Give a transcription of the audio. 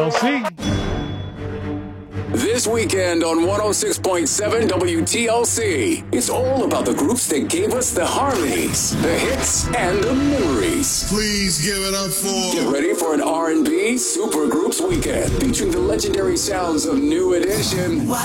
see. This weekend on 106.7 WTLC, it's all about the groups that gave us the harmonies, the hits, and the memories. Please give it up for... Get ready for an R&B Super Groups weekend featuring the legendary sounds of New Edition,